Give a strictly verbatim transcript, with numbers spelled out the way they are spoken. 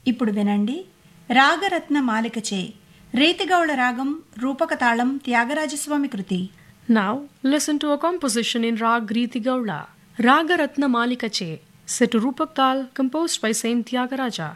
ఇప్పుడు వినండి రాగరత్న మాలికచే రీతిగౌళ రాగం రూపక తాళం త్యాగరాజస్వామి కృతి. Now listen to a composition in Rag Riti Gaula, Raga Ratna Malika Che, set to Rupak Tal, composed by Saint Tyagaraja.